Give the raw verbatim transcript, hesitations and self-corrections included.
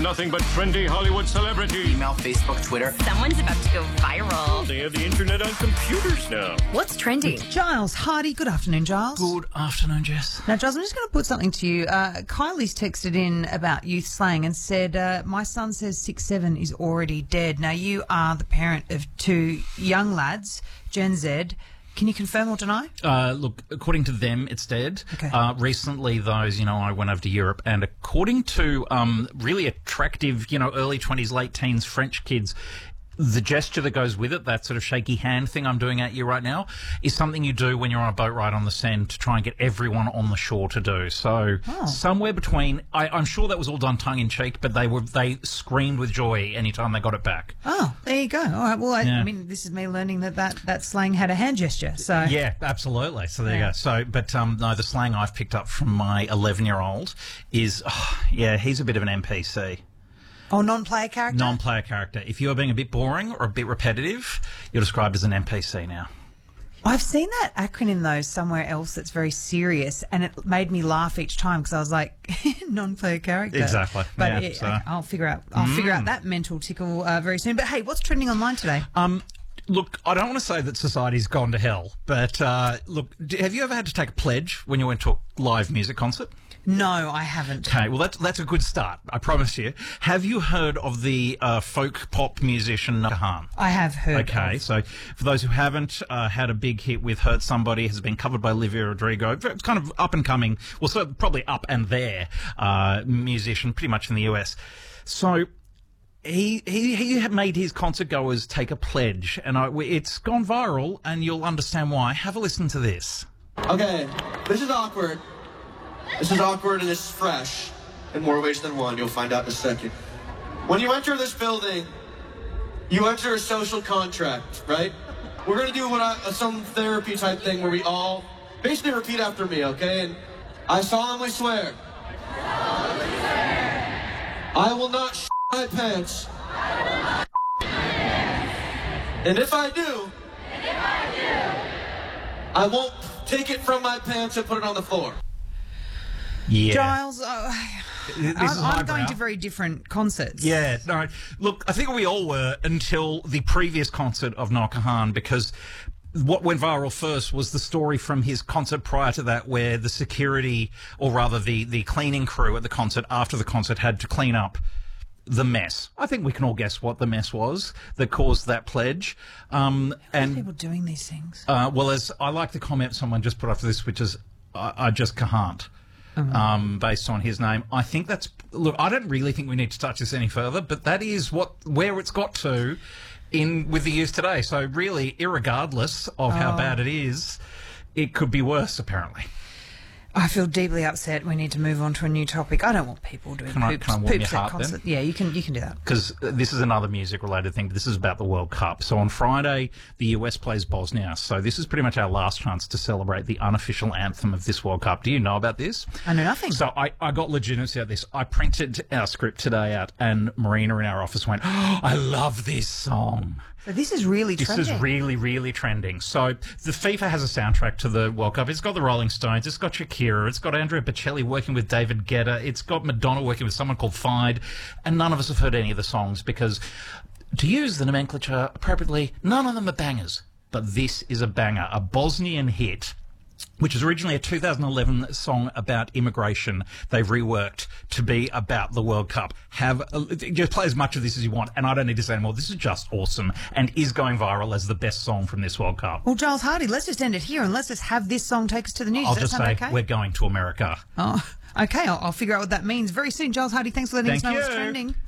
nothing but trendy Hollywood celebrities. Email, Facebook, Twitter. Someone's about to go viral. They have the internet on computers now. What's trending? Giles Hardy. Good afternoon, Giles. Good afternoon, Jess. Now, Giles, I'm just going to put something to you. Uh, Kylie's texted in about youth slang and said, uh, my son says six seven is already dead. Now, you are the parent of two young lads, Gen Z. Can you confirm or deny? Uh, look, according to them, it's dead. Okay. Uh, recently, those, you know, I went over to Europe, and according to um, really attractive, you know, early twenties, late teens French kids, the gesture that goes with it, that sort of shaky hand thing I'm doing at you right now, is something you do when you're on a boat ride on the Seine to try and get everyone on the shore to do. So Oh. somewhere between, I, I'm sure that was all done tongue in cheek, but they were they screamed with joy anytime they got it back. Oh, there you go. All right. Well, I, Yeah. I mean, this is me learning that, that that slang had a hand gesture. So Yeah, absolutely. So there Yeah. you go. So, but um, no, the slang I've picked up from my eleven-year-old is, oh, yeah, he's a bit of an N P C. Oh, non-player character? Non-player character. If you're being a bit boring or a bit repetitive, you're described as an N P C now. I've seen that acronym, though, somewhere else that's very serious, and it made me laugh each time because I was like, non-player character. Exactly. But Yeah, it, so- I'll figure out I'll figure out that mental tickle uh, very soon. But, hey, what's trending online today? Um, look, I don't want to say that society's gone to hell, but uh, look, d- have you ever had to take a pledge when you went to a live music concert? No, I haven't. Okay, well, that's, that's a good start, I promise you. Have you heard of the uh, folk pop musician Kahan? I have heard. Okay, of. so for those who haven't, uh, had a big hit with Hurt Somebody, has been covered by Olivia Rodrigo. It's kind of up and coming, well, so probably up and there, uh, musician, pretty much in the U S. So he he he had made his concert goers take a pledge, and I, it's gone viral, and you'll understand why. Have a listen to this. Okay, this is awkward. This is awkward and this is fresh in more ways than one. You'll find out in a second. When you enter this building, you enter a social contract, right? We're gonna do what I, some therapy type thing where we all basically repeat after me, okay? And I solemnly swear. I will not sh my pants. And if I do, I won't take it from my pants and put it on the floor. Yeah. Giles, uh, This I'm, is I'm highbrow. going to very different concerts. Yeah, no. Look, I think we all were until the previous concert of Noah Kahan, because what went viral first was the story from his concert prior to that, where the security, or rather the, the cleaning crew at the concert after the concert had to clean up the mess. I think we can all guess what the mess was that caused that pledge. Um, and People doing these things. uh, well, as I like the comment someone just put after this, which is, I, I just can't. Um, based on his name, I think that's. Look, I don't really think we need to touch this any further, but that is what where it's got to in with the youth today. So really, irregardless of how Oh. bad it is, it could be worse. Apparently, I feel deeply upset. We need to move on to a new topic. I don't want people doing Can I- poops, can I warm poops your at heart then? concert. Yeah, you can. You can do that. because this is another music-related thing. But this is about the World Cup. So on Friday, the U S plays Bosnia. So this is pretty much our last chance to celebrate the unofficial anthem of this World Cup. Do you know about this? I know nothing. So I, I got legitimacy out of this. I printed our script today out, and Marina in our office went, oh, I love this song. So this is really This trending. is really, really trending. So the FIFA has a soundtrack to the World Cup. It's got the Rolling Stones. It's got Shakira. It's got Andrea Bocelli working with David Guetta. It's got Madonna working with someone called Fide. And none of us have heard any of the songs because, to use the nomenclature appropriately, none of them are bangers. But this is a banger, a Bosnian hit, which is originally a two thousand eleven song about immigration. They've reworked to be about the World Cup. Have a, just play as much of this as you want, and I don't need to say anymore. This is just awesome and is going viral as the best song from this World Cup. Well, Giles Hardy, let's just end it here and let's just have this song take us to the news. I'll Does just that sound say okay? we're going to America. Oh, okay. I'll, I'll figure out what that means very soon. Giles Hardy, thanks for letting Thank us know what's you. trending.